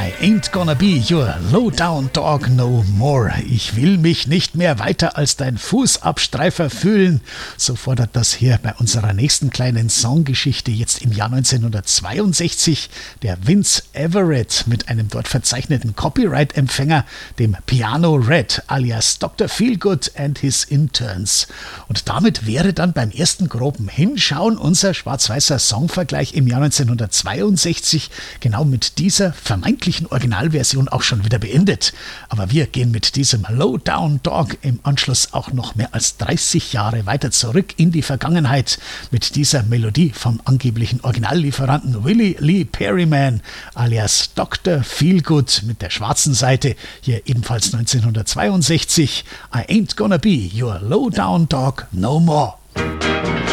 I ain't gonna be your low-down dog no more. Ich will mich nicht mehr weiter als dein Fußabstreifer fühlen. So fordert das hier bei unserer nächsten kleinen Songgeschichte jetzt im Jahr 1962 der Vince Everett mit einem dort verzeichneten Copyright-Empfänger, dem Piano Red alias Dr. Feelgood and his Interns. Und damit wäre dann beim ersten groben Hinschauen unser schwarz-weißer Songvergleich im Jahr 1962 genau mit dieser vermeintlichen Originalversion auch schon wieder beendet. Aber wir gehen mit diesem Low-Down Dog im Anschluss auch noch mehr als 30 Jahre weiter zurück in die Vergangenheit mit dieser Melodie vom angeblichen Originallieferanten Willie Lee Perryman alias Dr. Feelgood mit der schwarzen Seite, hier ebenfalls 1962. I ain't gonna be your low-down dog no more.